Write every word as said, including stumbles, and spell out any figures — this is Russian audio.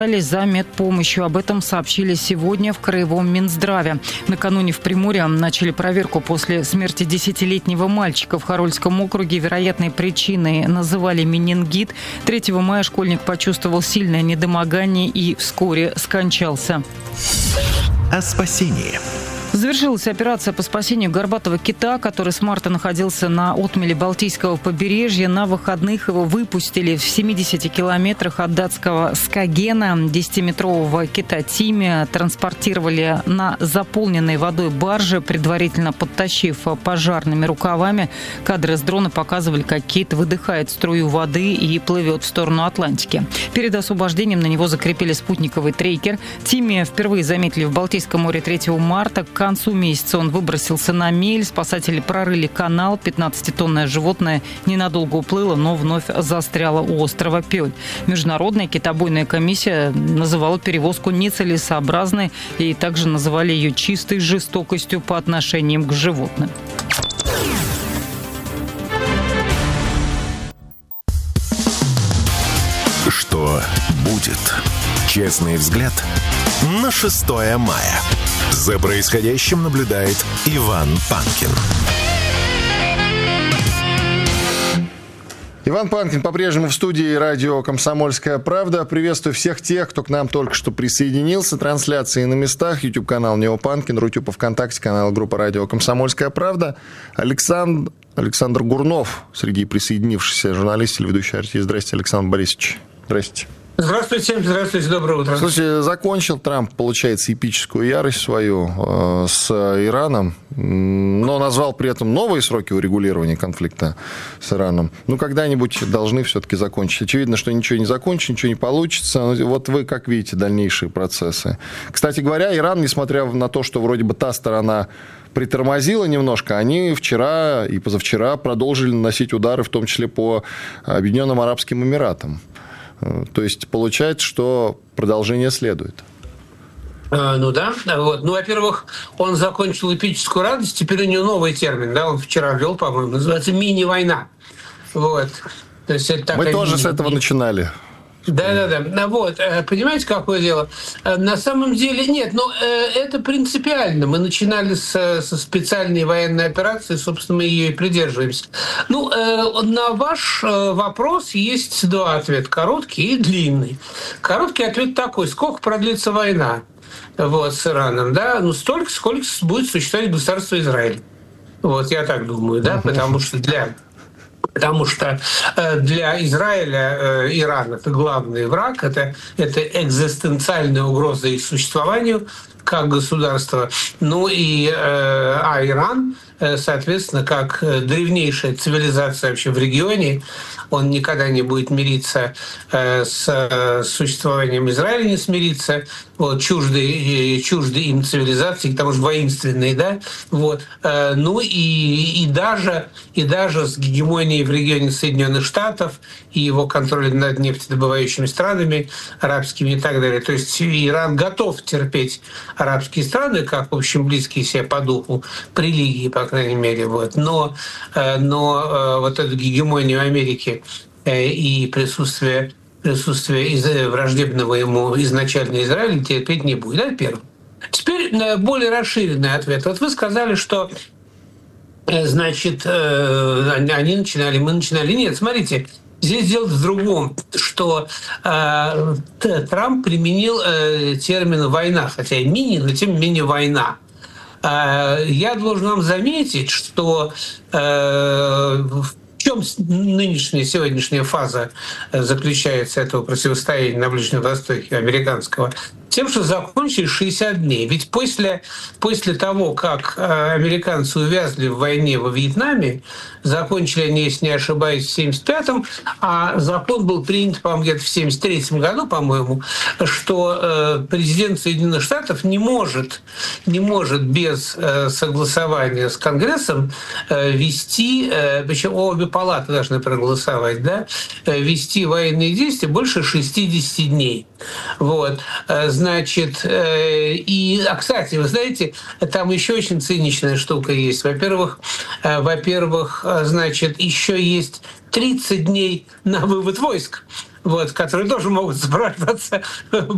за медпомощью. Об этом сообщили сегодня в Краевом Минздраве. Накануне в Приморье начали проверку после смерти десятилетнего мальчика в Харольском округе. Вероятной причиной называли менингит. третьего мая школьник почувствовал сильное недомогание и вскоре скончался. О спасении. Завершилась операция по спасению горбатого кита, который с марта находился на отмеле Балтийского побережья. На выходных его выпустили в семидесяти километрах от датского Скагена. Десятиметрового кита Тимми транспортировали на заполненной водой барже, предварительно подтащив пожарными рукавами. Кадры с дрона показывали, как кит выдыхает струю воды и плывет в сторону Атлантики. Перед освобождением на него закрепили спутниковый трекер. Тимми впервые заметили в Балтийском море третьего марта. К концу месяца он выбросился на мель. Спасатели прорыли канал. пятнадцатитонное животное ненадолго уплыло, но вновь застряло у острова Пёль. Международная китобойная комиссия называла перевозку нецелесообразной и также называли ее чистой жестокостью по отношению к животным. Что будет? Честный взгляд на шестое мая. За происходящим наблюдает Иван Панкин. Иван Панкин по-прежнему в студии радио «Комсомольская правда». Приветствую всех тех, кто к нам только что присоединился. Трансляции на местах. YouTube-канал Нео Панкин, Рутюб ВКонтакте, канал группа радио «Комсомольская правда». Александр, Александр Гурнов, среди присоединившихся журналистов, телеведущий артист. Здрасте, Александр Борисович. Здрасте. Здравствуйте, здравствуйте, доброе утро. Слушайте, закончил Трамп, получается, эпическую ярость свою э, с Ираном, но назвал при этом новые сроки урегулирования конфликта с Ираном. Ну, когда-нибудь должны все-таки закончить. Очевидно, что ничего не закончится, ничего не получится. Вот вы как видите дальнейшие процессы? Кстати говоря, Иран, несмотря на то, что вроде бы та сторона притормозила немножко, они вчера и позавчера продолжили наносить удары, в том числе по Объединенным Арабским Эмиратам. То есть получается, что продолжение следует. А, ну да, вот. Ну, во-первых, он закончил эпическую радость, теперь у него новый термин, да, он вчера ввел, по-моему, называется мини-война. Вот. То есть это Мы такая тоже мини- с этого начинали. Да-да-да. Вот. Понимаете, какое дело? На самом деле нет, но это принципиально. Мы начинали с, со специальной военной операции, собственно, мы ее и придерживаемся. Ну, на ваш вопрос есть два ответа. Короткий и длинный. Короткий ответ такой. Сколько продлится война вот, с Ираном? Да? Ну, столько, сколько будет существовать государство Израиль. Вот, я так думаю, да, потому что для... Потому что для Израиля Иран – это главный враг, это, это экзистенциальная угроза их существованию как государства. Ну и, а Иран, соответственно, как древнейшая цивилизация вообще в регионе, он никогда не будет мириться с существованием Израиля, не смириться, вот, чуждой, чуждой им цивилизации, к тому же воинственной, да, вот. Ну и, и, даже, и даже с гегемонией в регионе Соединенных Штатов и его контролем над нефтедобывающими странами, арабскими и так далее. То есть Иран готов терпеть арабские страны, как, в общем, близкие себе по духу, по религии, по крайней мере, вот. Но, но вот эту гегемонию Америки и присутствие, присутствие враждебного ему изначально Израиля терпеть не будет. Это первое. Теперь более расширенный ответ. Вот вы сказали, что значит, они начинали, мы начинали. Нет, смотрите, здесь дело в другом, что э, Трамп применил э, термин «война», хотя и мини, но тем не менее «война». Э, я должен вам заметить, что э, в чем нынешняя, сегодняшняя фаза заключается этого противостояния на Ближнем Востоке американского? Тем, что закончили шестьдесят дней. Ведь после, после того, как американцы увязли в войне во Вьетнаме, закончили они, если не ошибаюсь, в семьдесят пятом, а закон был принят, по-моему, где-то в семьдесят третьем году, по-моему, что президент Соединенных Штатов не может, не может без согласования с Конгрессом вести, причем обе палаты должны проголосовать, да, вести военные действия больше шестидесяти дней. Вот. Значит, и, а, кстати, вы знаете, там еще очень циничная штука есть. Во-первых, во-первых, значит, еще есть тридцать дней на вывод войск, вот, которые тоже могут сопровождаться